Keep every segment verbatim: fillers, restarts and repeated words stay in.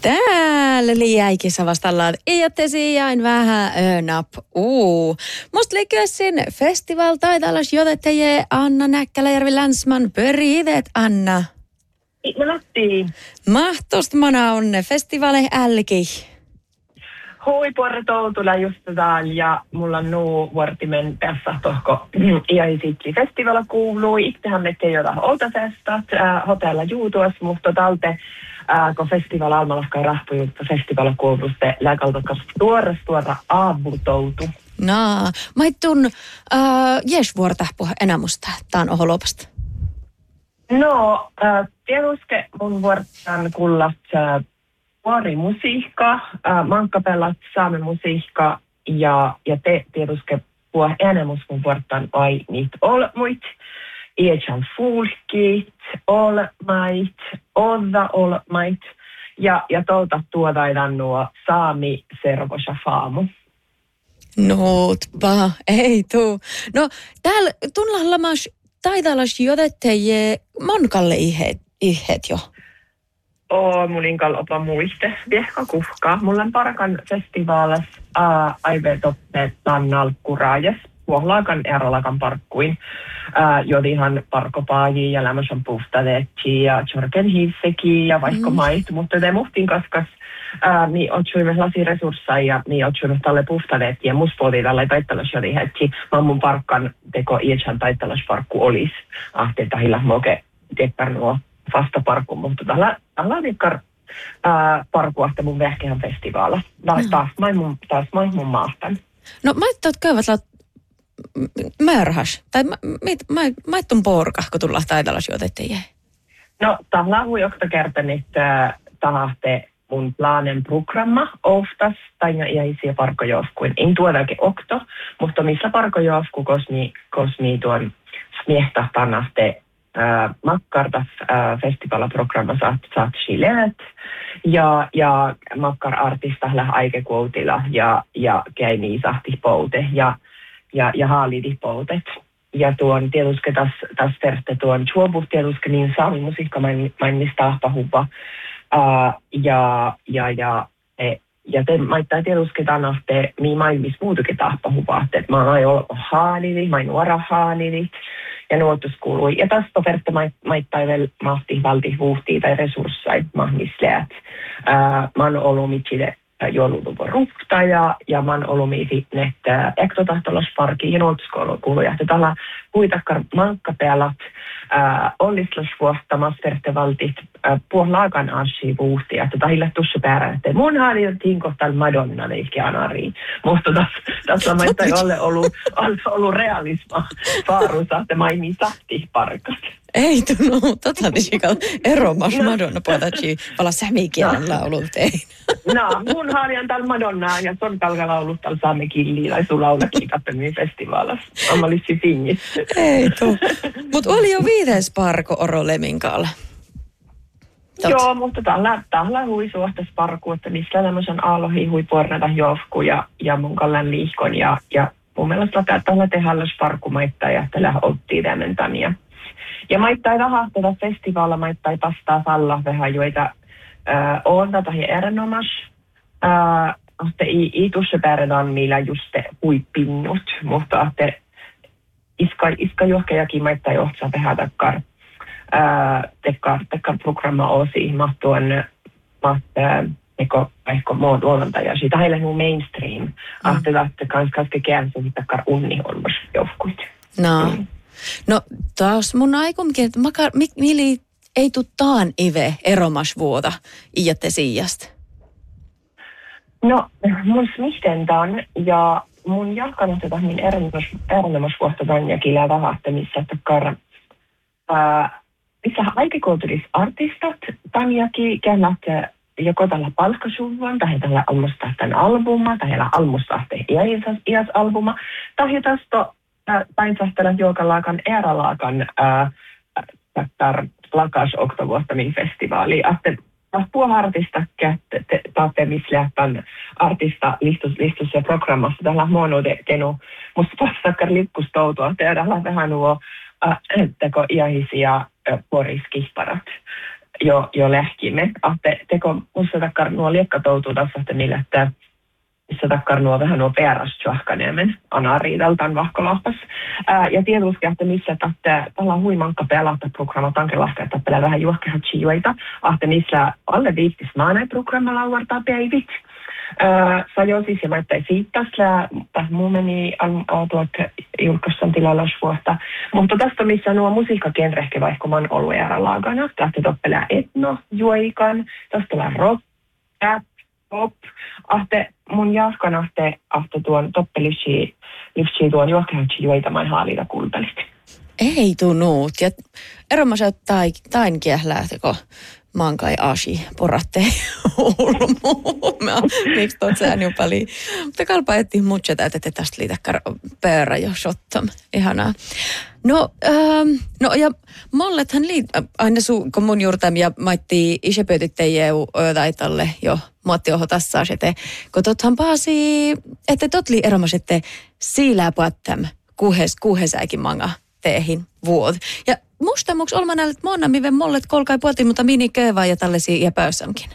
Täällä liäikin savastallaan. Iättesi jäin vähän önap. Uu. Musta liikössin festival taitalas joteteje Anna Näkkäläjärvi Länsman pöriidet Anna. Matti. Mahtost mana onne festivale älki. Hui puorre toutula just täällä ja mulla on nuu vuortimen tässä tohko iäisitki festivala kuuluu. Itsehän me teillä olta festat äh, hotella juutuas, mutta talte äh, kun festival almalakka rahpujutta festivala kuuluu se lääkaltokas tuoras tuora aavutoutu. Naa, maittun äh, jes vuortahpo enamusta taan oholopasta. No, äh, tieduske mun vuortan kullat äh, vuori musiikka, äh, mankkapellat saame musiikka ja, ja te tieduske puh enemus mun vuortan ai niitä olmuit. Iächan fulkit, olmait, odda olmait ja, ja touta tuodaidan nuo saami servosa faamu. Nootpa, ei tuu. No, täällä tunnalla lamas taitalas jotetteje monkalle ihet, ihet jo. Oo, mun inkal opa muiste viehka kufka. Mulla on parakan festivaalas äh, aive toppe tannal kuraajes. Puolaakan erolakan parkkuin. Äh, jodihan parkopaaji ja lämmösen puhtadeetki ja jorken hisseki ja vaikka mm. mait. Mutta te muhtin kaskas äh, mi otsuimme lasi resursseja ja mi otsuimme tälle puhtadeetki ja muspuoli tälle taittalas jodi hetki. Mä mun parkkan teko iächan taittalas parkku olis. Ahti tahilla moke teppär nuo vasta parkku, mutta tällä tällä vikkar äh, parkuahte mun vehkehän festivaala. Taas, taas main mun, taas main mun maahtan. No maittot käyvät laat märhäs. Tai maittun porka, kun tullaan taitalas jotetteje. No, tällä on jokta kertan, että tahte mun planen programma oftas tai iäisiä parkojofkuin. En tuodakin okto, mutta missä parkojofku kosmi, kosmi tuon smiehtahtanaste Äh, makkartas äh, festivalprogramma saat saat chileet ja ja makkar artista lä aikekuutila ja ja käini sahti poute ja ja ja haalidi poutet ja tuon tietysti tas tas terte tuon chuobu tietysti niin saami musiikka mainista pahupa äh, ja ja ja e, ja te maittaa tietysti tanahte mi mainis muutukin tahpahupa että mä oon ollut haalidi mä nuora haalidi ja nuotus kuului. Ja tästä oferta maittai vielä mahti valti huhtia tai resursseja mahnisleät. Mä oon ollut mitsille joululuvun ruhta ja, ja mä oon ollut mitille ektotahtolosparki ja nuotus kuului. Ja tällä kuitakkar mankkapealat ollislas vuotta masterte valtit puolaakan assi vuhtia. Että tahille tuossa päärä, että mun haali on tinkohtal Madonna leikki anariin. Mutta tässä maittai ole ollut, ollut realisma faarusa, että mä niin sahti parkat. Ei tunnu, tota nisikal eromas Madonna puoltachi pala sämikielen laulut ei. No, mun haali on täällä Madonna ja son kalkalla ollut täällä saamekilliin tai sun laulakin kappelmiin festivaalassa. Amalissi fingit. Ei tuu. Mut oli jo viides parko Oro Leminkalla. Tot. Joo, mutta tällä, tällä hui suhtes parku, että missä tämmöisen aalohi hui pornata jofku ja, ja mun kallan liihkon ja, ja mun mielestä tällä tehdään parkumaittaa ja tällä oltiin tämän ja ja maittai rahahteta festivaalla maittai pastaa falla vähän joita äh, on tätä erinomas. Äh, että ei, ei tuossa pärjään millä just huipinnut, mutta että iska, iska johkejakin maittai ohtsa vähän takkar äh, tekkar, tekkar programma osi mahtuon maht eko ehkä muun tuotantaja. Siitä heillä on mainstream. Mm. Ahte tahte kans kaske käänsin takkar unni olmas johkuit. No. Mm. No taas mun aikomkin, että maka, mi, mili ei tuu taan ive eromas vuota iätte siijasta? No mun smihten tämän ja mun jalkanut tätä niin erinomas vuotta tämän ja kilää tahahtemissa, että kar, ää, missä aikakulttuurisartistat tämän jakin käänät joko tällä palkkasuvan, tai tällä almusta tämän albuma, tai tällä almusta iäs albuma, tai tästä päinsähtelät juokalaakan eeralaakan tätä lakas oktovuottamin festivaali. Että puolartista taatte missä tämän artista listus, listus ja programmassa tällä mono tenu musta passakkar lippustoutua. Tehdään vähän nuo teko iähisiä poriskihparat. jo, jo lähkimme. Ahte teko musta takkar nuo liekkatoutuu tässä, että niille, että missä takkar nuo vähän nuo perästjuahkaneemen anariidaltaan vahkolahpas. Ää, ja tietysti, että missä tahte tällä huimankka pelata programma tankelahka, että pelaa vähän juokkehatsi juoita. Ahte missä alle viittis maanai programma lauartaa päivit. Ää, Sajo siis ja maittai siitä, että muu meni tuot julkaissan tilalasvuotta. Mutta tästä missä nuo musiikkagenrehke vaihkoman olueera laagana. Tästä toppelää etno, juoikan, tästä on rock, rap, pop. Ahte mun jahkan ahte, ahte tuon toppelisi, lyfsi tuon juokkehatsi juoita main haalida kulpelit. Ei tuu nuut. Ja eroma sä tain, tain kiehlähteko mankai aasi porattei ulmu. Miksi tuot sään jo paljon. Mutta kalpa etti muutsa täytä, että tästä liitäkkär pöörä jo shottom. Ihanaa. No, ähm, no ja mollethan liit, aina suu, kun mun juurtam ja maitti isepöytittejä öötaitalle jo muotti oho tässä asete. Kun tothan paasi, että tot li eromas, että siilää puattam kuhes, kuhesääkin manga teehin vuod. Ja musta muks olma näille, että monna miven mollet kolkai puotiin, mutta mini köövää ja tällaisia ja pöyssämkin.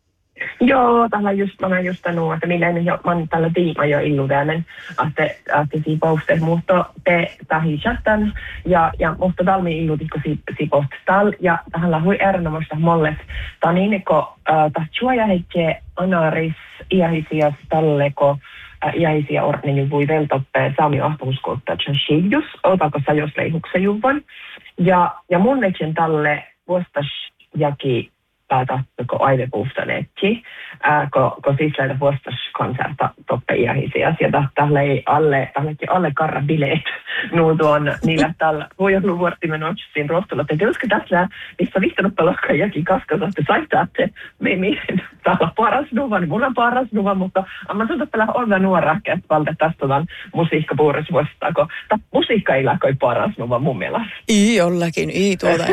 Joo, tällä just, mä oon just sanonut, että millä en jo, mä oon tällä tiima jo illuväinen, että, että siinä pohte, mutta te tahisattan, ja, ja mutta talmi illutikko si pohtal, ja tähän lahui erinomaista mollet, ta niin, kun äh, tjuoja heikkee anaris, iähisiä talleko, äh, iähisiä orneni voi veltoppe, saami ahtavuskoutta, että shidjus, otako sä jos leihuksen juvon, ja, ja mun etsen talle vuostas jaki, tahtoiko aivepuhtaneetti, kun ko sisältä vuostaskonserta toppe iähisiä. Ja tällä ei alle, alle karra bileet. Nuo tuon niillä tällä voi olla vuortimen otsin rohtulla. Että tietysti tässä, missä vihtanut palokkaan jäkin kaskassa, että saittaa, että me me täällä paras nuva, niin mulla on paras nuva, mutta mä sanon, että on vähän nuora, että valta tästä on musiikka puhuris vuostaa, kun musiikka ei läkoi paras nuva mun mielestä. Ei jollakin, ei tuota.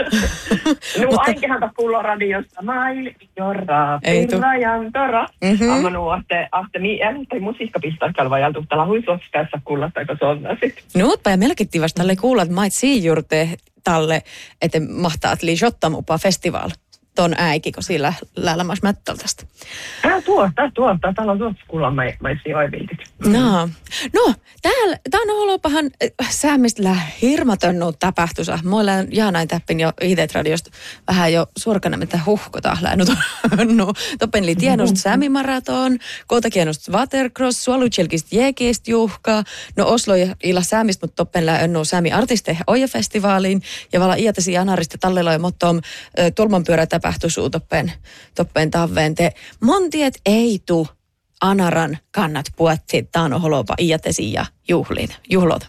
No aikehan ta kuulla radiosta, mail, jorra, pirrajan, tora. Amma nuo, ahte, ahte, mi, en, tai musiikka pistää kalvajaltu, tällä huisuoksi tässä kuulla, tai kun se on sit. No, mutta ja melkein vasta tälle kuulla, että mait siijurte talle, että mahtaat li shottamupa festival. Ton äiki, kun sillä lälämäs mättältästä. Tää tuota, tuota. Täällä on tuossa kuulla maisia oiviltit. No, no täällä, tää on olopahan säämistä hirmatönnut tapahtusa. Muilla jaa näin täppin jo Hitet radiosta vähän jo suorkana, mitä huhkota läänut. No, toppen li tienost säämimaraton, koota kienost watercross, suolutjelkist jääkeist juhka, no Oslo illa säämistä, mutta toppen läännu säämi artisteihin Oja-festivaaliin, ja vala iätäsi anarista tallella ja mottom tolmanpyörä tapahtuisuu toppen, toppen taveen. Te montiet ei tu anaran kannat puotti taano holopa iätesi ja juhlin, juhlota.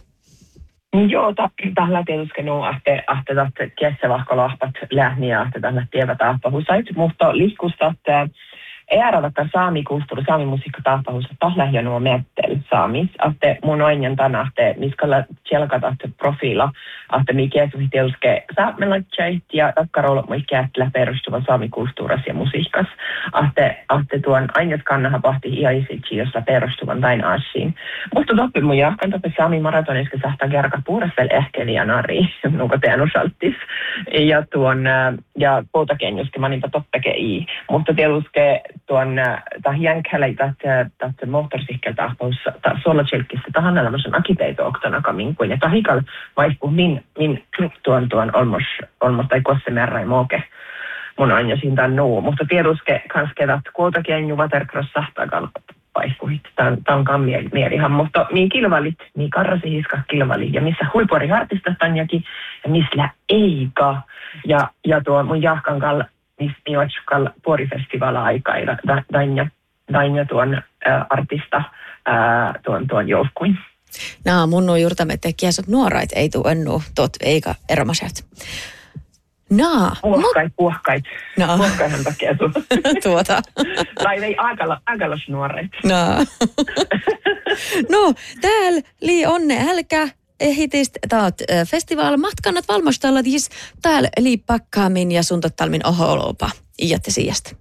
Joo, tällä tietysti nuo ahte, ahte, ahte kiessävahkolahpat lähniä, ahte tällä tievä tahpahusait, mutta liikkusta, että ei arvata saamikulttuuri, saamimusiikka tahpahussa, tahla ja nuo mettel saamis, ahte mun oinjan tämän ahte, miskalla tjelkat ahte profiila, ahte mi kiesuhi tietysti saamelaitsäit ja takkarolla mui käättelä perustuva saamikulttuuras ja musiikkas, ahte, ahte tuon ainjat kannaha pahti iaisitsi, jossa perustuvan tain asiin. Mutta toppi mun jahkan toppi saami maratoniskä sähtää kerka puurasvel ehkeli ja nari, nuko teidän osaltis, ja tuon, ja poutakenjuski manipa toppeke i, mutta tietysti tuon tähän jänkhälei tästä moottorsikkeltahpaus suolla tjelkistä tähän elämässä akipeito oktana minkuin ja tahikal vaihtuu min min tuon tuon olmos olmos tai kossemerrai moke mun anja siitä nuu mutta tieduske kanske että kuotakin ju watercross sahtagal vaihkuit tämän tämän kammiel mielihan mutta niin kilvalit niin karrasi hiska kilvali ja missä huipori artista tanjakin ja missä eikä ja ja tuo mun jahkan kal niin otsukalla puorifestivala aikaa ja Danja, Danja tuon ä, artista ä, tuon, tuon joukkuin. Naa, mun on juurtamme tekijäsot nuorait ei tuu ennu tot eikä eromaset. Naa. Puhkait, mut... puhkait. Naa. Puhkaihan takia tuu. Tuota. Tai ei aikalla, aikalas nuoreit. Naa. No, täällä lii onne älkä. Ehitist taat festivaal matkannat valmastalla siis täällä liipakkaamin ja suntottalmin oholopa iätte sijasta.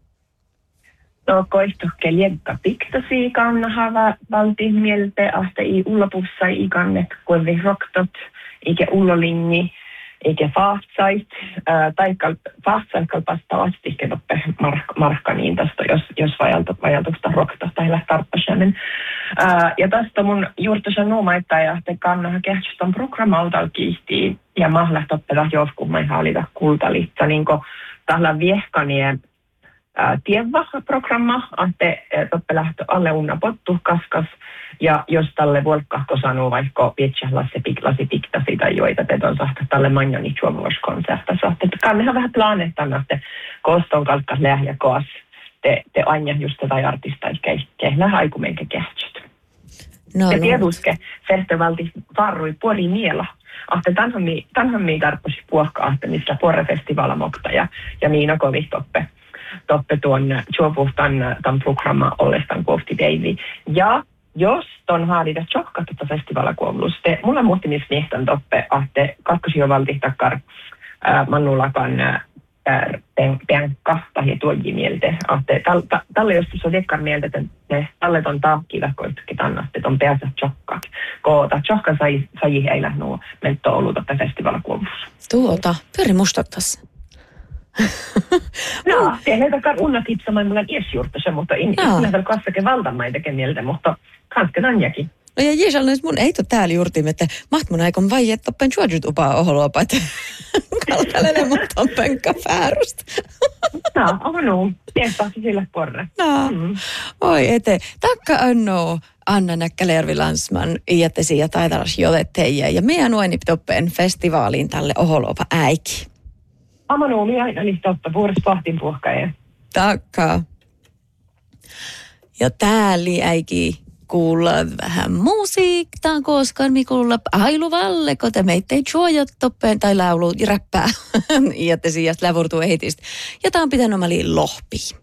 No koistukke liekka piktasi kannahava valti mielte ahte i ullapussa i kannet kuinvi roktot ikä ullolinni eikä faatsait, taikka faatsait kalpasta astikke toppe markka niin tästä, jos, jos vajaltusta rokta tai lähtarppasemen. Ja tästä mun juurtuisen nuumaita ja te kannaha kehtsystan programmautal kiihtiin ja mahla toppe lähti joskumman hallita kultalitsa, niin kuin tällä viehkanien tienvaha-programma, että toppe lähtö alle unna pottu kaskas, ja jos tälle volkkahko sanoo vaikka pietsä lasi piktasi tai joita te on sahta tälle manjani juovuoskonserta, sahte kannehan vähän planeettan, että koston kalkkas lähjä koas, te, te anja just tätä artista, eikä kehlä haikumenkä kehtsyt. No, ja tieduske, festivalti varrui puoli miela. Ahte tänhän mi tarpposi puhkaa, ahte missä puorefestivala mokta ja, ja Miina kovi toppe. toppe tuon juovuhtan tämän programma ollestaan kohti Deivi. Ja jos ton haadita tjokka tuota festivalakuovluste, mulla muutti niissä miehtan toppe, ahte kakkosjovalti takkar äh, mannulakan äh, penkka tai tuoji mieltä. Ahte tälle jos se on tekkar mieltä, että ne tälle ton taakkiväkoitkin tannaste ton peänsä tjokkat. Koota tjokka sai, sai heillä nuo mentto ollut toppe festivalakuovlussa. Tuota, pyöri mustottas. No, tehdään takar unna tipsamaan mulla iesjuurtase, mutta en lähdellä kassake valtamaan tekee mieltä, mutta kanske nanjakin. No ja Jeesal, mun ei ole täällä juurtiin, että maht mun aikon vai, että toppen juodjut upaa oholuopa, että kalkalele mun toppen kafäärusta. No, on nuu. Tiestaa sille porre. No, mm. Oi ete. Takka anno Anna Näkkälä-Järvi Landsman, iättesi ja taitalas jodettejä. Ja meidän nueni toppen festivaaliin tälle oholuopa äiki. Amanuumi aina niistä ottaa vuodessa pahtin puhkajia. Takka. Ja täällä äiki kuulla vähän musiikkaa, koska me kuulla ailuvalle, kun te meitä ei juojat toppeen tai laulu räppää. Ja te sijasta lävurtuu ehitistä. Ja tää on pitänyt omali lohpi.